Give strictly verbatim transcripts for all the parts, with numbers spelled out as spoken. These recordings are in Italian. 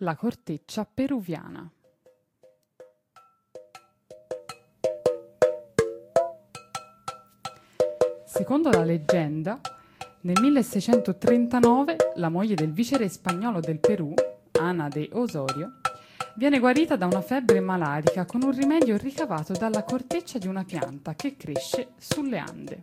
La corteccia peruviana. Secondo la leggenda, nel milleseicentotrentanove la moglie del viceré spagnolo del Perù, Ana de Osorio, viene guarita da una febbre malarica con un rimedio ricavato dalla corteccia di una pianta che cresce sulle Ande.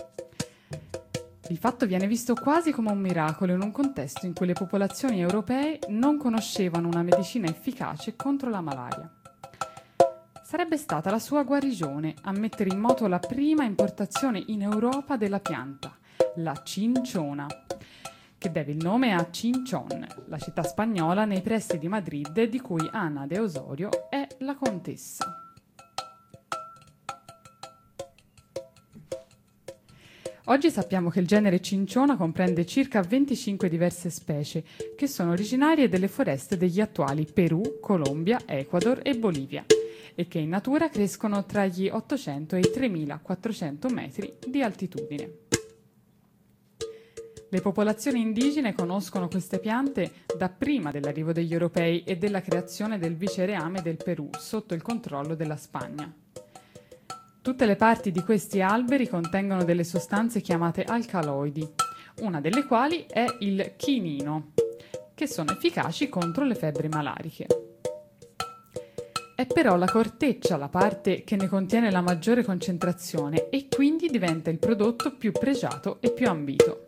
Il fatto viene visto quasi come un miracolo in un contesto in cui le popolazioni europee non conoscevano una medicina efficace contro la malaria. Sarebbe stata la sua guarigione a mettere in moto la prima importazione in Europa della pianta, la cinciona, che deve il nome a Chinchón, la città spagnola nei pressi di Madrid di cui Ana de Osorio è la contessa. Oggi sappiamo che il genere cinciona comprende circa venticinque diverse specie che sono originarie delle foreste degli attuali Perù, Colombia, Ecuador e Bolivia e che in natura crescono tra gli ottocento e i tremilaquattrocento metri di altitudine. Le popolazioni indigene conoscono queste piante da prima dell'arrivo degli europei e della creazione del vicereame del Perù sotto il controllo della Spagna. Tutte le parti di questi alberi contengono delle sostanze chiamate alcaloidi, una delle quali è il chinino, che sono efficaci contro le febbri malariche. È però la corteccia la parte che ne contiene la maggiore concentrazione e quindi diventa il prodotto più pregiato e più ambito.